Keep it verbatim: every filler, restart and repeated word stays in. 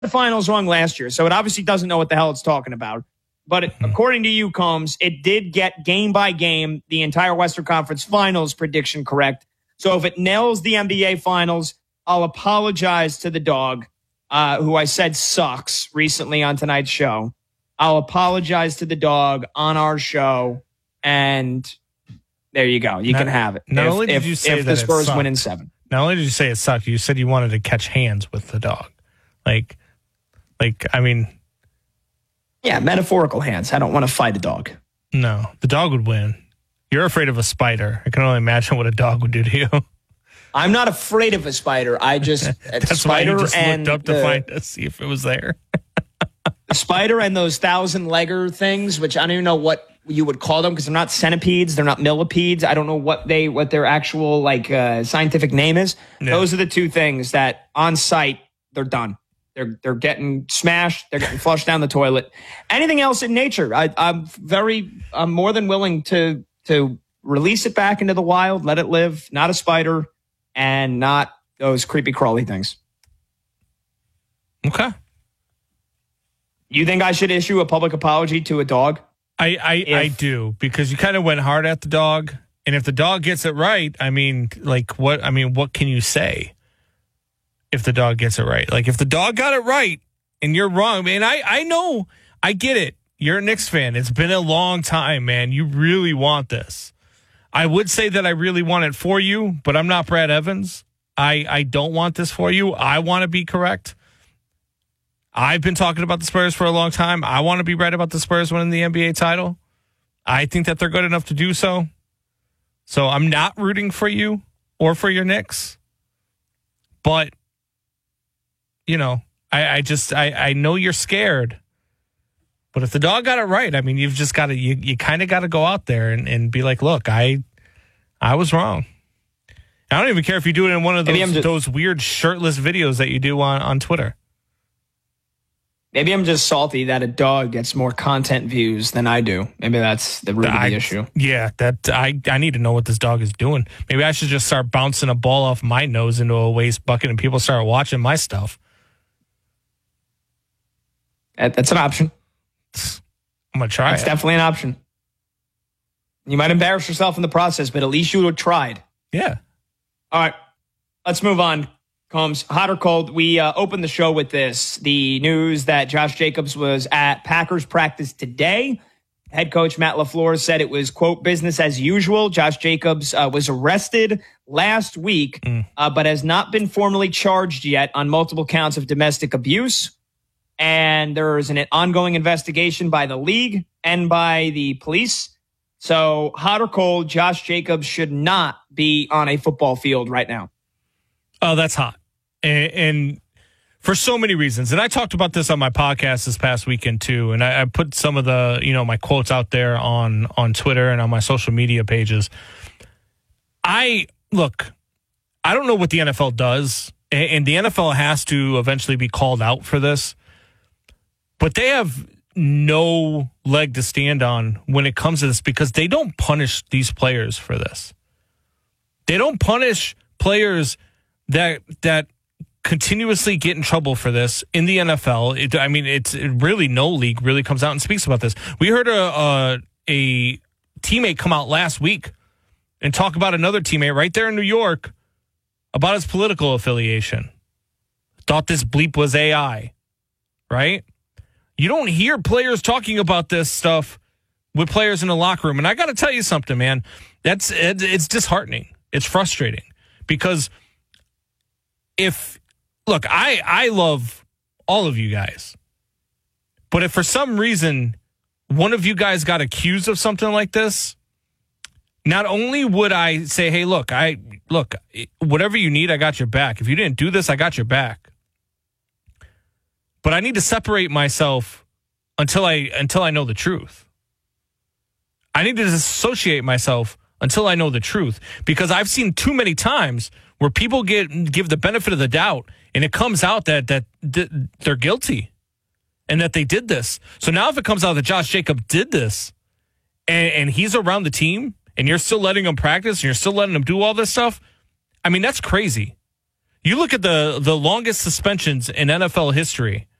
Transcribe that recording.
the finals wrong last year, so it obviously doesn't know what the hell it's talking about. But it, according to you, Combs, it did get game by game the entire Western Conference Finals prediction correct. So if it nails the N B A Finals, I'll apologize to the dog, uh, who I said sucks recently on tonight's show. I'll apologize to the dog on our show, and there you go. You not, can have it. Not if, only did if, you say if that the Spurs it win in seven. Not only did you say it sucked, you said you wanted to catch hands with the dog. Like, like I mean... Yeah, metaphorical hands. I don't want to fight a dog. No, the dog would win. You're afraid of a spider. I can only imagine what a dog would do to you. I'm not afraid of a spider. I just That's spider why you just and looked up to the, find to see if it was there. the spider and those thousand legger things, which I don't even know what you would call them because they're not centipedes, they're not millipedes. I don't know what they what their actual like uh, scientific name is. Yeah. Those are the two things that on sight they're done. They're they're getting smashed. They're getting flushed down the toilet. Anything else in nature, I, I'm very, I'm more than willing to to release it back into the wild, let it live. Not a spider, and not those creepy crawly things. Okay. You think I should issue a public apology to a dog? I I, if, I do, because you kind of went hard at the dog, and if the dog gets it right, I mean, like what? I mean, what can you say? If the dog gets it right. Like, if the dog got it right and you're wrong, man, I, I know, I get it. You're a Knicks fan. It's been a long time, man. You really want this. I would say that I really want it for you, but I'm not Brad Evans. I, I don't want this for you. I want to be correct. I've been talking about the Spurs for a long time. I want to be right about the Spurs winning the N B A title. I think that they're good enough to do so. So I'm not rooting for you or for your Knicks. But you know, I, I just, I, I know you're scared, but if the dog got it right, I mean, you've just got to, you, you kind of got to go out there and, and be like, look, I, I was wrong. I don't even care if you do it in one of those, just, those weird shirtless videos that you do on, on Twitter. Maybe I'm just salty that a dog gets more content views than I do. Maybe that's the root I, of the issue. Yeah, that I, I need to know what this dog is doing. Maybe I should just start bouncing a ball off my nose into a waste bucket and people start watching my stuff. That's an option. I'm going to try It's it. definitely an option. You might embarrass yourself in the process, but at least you would have tried. Yeah. All right. Let's move on, Combs. Hot or cold? We uh, opened the show with this. The news that Josh Jacobs was at Packers practice today. Head coach Matt LaFleur said it was, quote, business as usual. Josh Jacobs uh, was arrested last week, mm. uh, but has not been formally charged yet on multiple counts of domestic abuse. And there is an ongoing investigation by the league and by the police. So, hot or cold, Josh Jacobs should not be on a football field right now. Oh, that's hot. And, and for so many reasons. And I talked about this on my podcast this past weekend, too. And I, I put some of the, you know, my quotes out there on, on Twitter and on my social media pages. I, look, I don't know what the N F L does. And, and the N F L has to eventually be called out for this. But they have no leg to stand on when it comes to this because they don't punish these players for this. They don't punish players that that continuously get in trouble for this in the N F L. It, I mean, it's it really no league really comes out and speaks about this. We heard a, a a teammate come out last week and talk about another teammate right there in New York about his political affiliation. Thought this bleep was A I, right? You don't hear players talking about this stuff with players in the locker room. And I got to tell you something, man. That's it, it's disheartening. It's frustrating because if, look, I, I love all of you guys. But if for some reason one of you guys got accused of something like this, not only would I say, hey, look, I look, whatever you need, I got your back. If you didn't do this, I got your back. But I need to separate myself until I until I know the truth. I need to disassociate myself until I know the truth. Because I've seen too many times where people get give the benefit of the doubt and it comes out that that they're guilty and that they did this. So now if it comes out that Josh Jacobs did this and, and he's around the team and you're still letting him practice and you're still letting him do all this stuff, I mean, that's crazy. You look at the the longest suspensions in N F L history.